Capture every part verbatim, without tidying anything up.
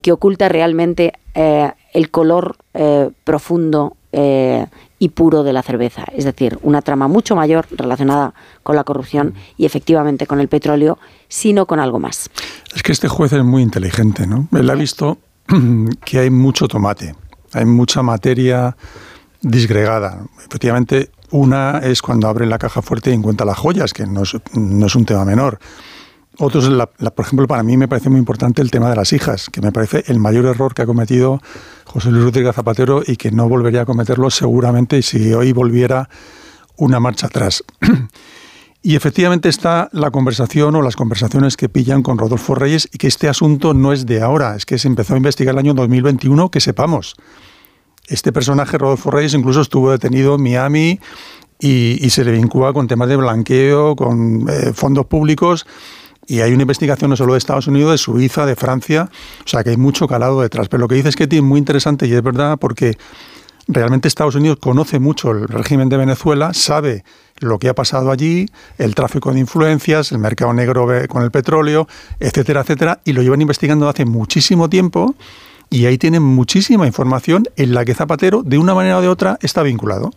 que oculta realmente eh, el color eh, profundo eh, y puro de la cerveza. Es decir, una trama mucho mayor relacionada con la corrupción y efectivamente con el petróleo, sino con algo más. Es que este juez es muy inteligente, ¿no? Él ha visto que hay mucho tomate, hay mucha materia disgregada. Efectivamente, una es cuando abre la caja fuerte y encuentra las joyas, que no es, no es un tema menor. Otros, la, la, por ejemplo, para mí me parece muy importante el tema de las hijas, que me parece el mayor error que ha cometido José Luis Rodríguez Zapatero y que no volvería a cometerlo seguramente si hoy volviera una marcha atrás. Y efectivamente está la conversación o las conversaciones que pillan con Rodolfo Reyes, y que este asunto no es de ahora, es que se empezó a investigar el año dos mil veintiuno, que sepamos. Este personaje, Rodolfo Reyes, incluso estuvo detenido en Miami y, y se le vincula con temas de blanqueo, con eh, fondos públicos. Y hay una investigación no solo de Estados Unidos, de Suiza, de Francia, o sea que hay mucho calado detrás. Pero lo que dice es que es muy interesante y es verdad porque realmente Estados Unidos conoce mucho el régimen de Venezuela, sabe lo que ha pasado allí, el tráfico de influencias, el mercado negro con el petróleo, etcétera, etcétera, y lo llevan investigando hace muchísimo tiempo y ahí tienen muchísima información en la que Zapatero, de una manera o de otra, está vinculado.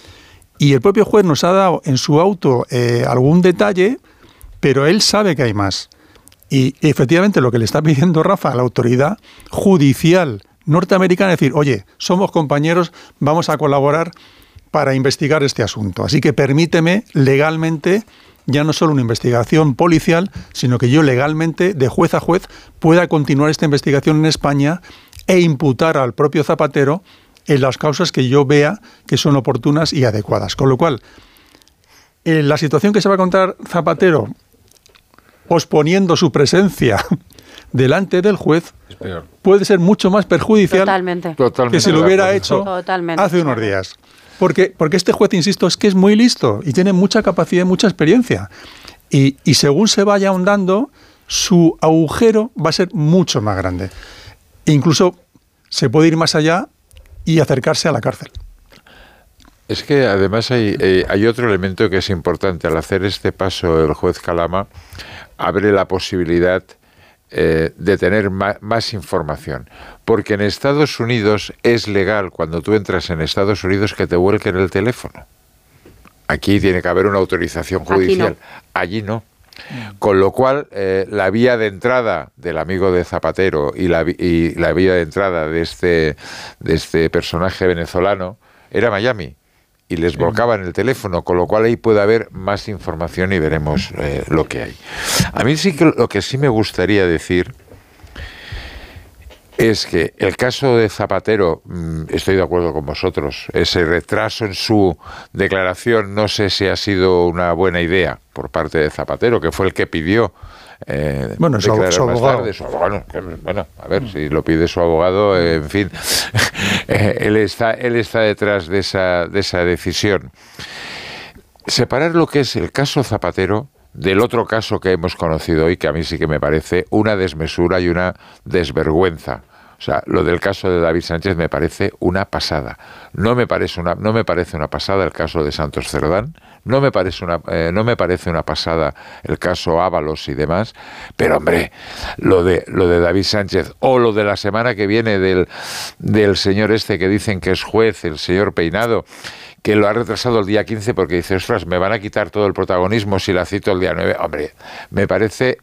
Y el propio juez nos ha dado en su auto eh, algún detalle, pero él sabe que hay más. Y efectivamente lo que le está pidiendo Rafa a la autoridad judicial norteamericana es decir, oye, somos compañeros, vamos a colaborar para investigar este asunto. Así que permíteme legalmente, ya no solo una investigación policial, sino que yo legalmente, de juez a juez, pueda continuar esta investigación en España e imputar al propio Zapatero en las causas que yo vea que son oportunas y adecuadas. Con lo cual, en la situación que se va a encontrar Zapatero posponiendo su presencia delante del juez puede ser mucho más perjudicial Totalmente. que si lo hubiera hecho Totalmente. hace unos días. Porque, porque este juez, insisto, es que es muy listo y tiene mucha capacidad y mucha experiencia. Y, y según se vaya ahondando, su agujero va a ser mucho más grande. E incluso se puede ir más allá y acercarse a la cárcel. Es que además hay, eh, hay otro elemento que es importante. Al hacer este paso el juez Calama abre la posibilidad eh, de tener ma- más información. Porque en Estados Unidos es legal, cuando tú entras en Estados Unidos, que te vuelquen el teléfono. Aquí tiene que haber una autorización judicial. No. Allí no. Con lo cual, eh, la vía de entrada del amigo de Zapatero y la, y la vía de entrada de este, de este personaje venezolano era Miami. Y les volcaban el teléfono, con lo cual ahí puede haber más información y veremos eh, lo que hay. A mí sí que lo que sí me gustaría decir es que el caso de Zapatero, mmm, estoy de acuerdo con vosotros, ese retraso en su declaración no sé si ha sido una buena idea por parte de Zapatero, que fue el que pidió Eh, bueno, su, su más abogado. tarde, su abogado. Bueno, a ver, si lo pide su abogado, eh, en fin, eh, él está, él está detrás de esa, de esa decisión. Separar lo que es el caso Zapatero del otro caso que hemos conocido hoy, que a mí sí que me parece una desmesura y una desvergüenza. O sea, lo del caso de David Sánchez me parece una pasada. No me parece una, no me parece una pasada el caso de Santos Cerdán, no me parece una, eh, no me parece una pasada el caso Ábalos y demás, pero hombre, lo de lo de David Sánchez o lo de la semana que viene del del señor este que dicen que es juez, el señor Peinado, que lo ha retrasado el día quince porque dice, ostras, me van a quitar todo el protagonismo si la cito el día nueve. Hombre, me parece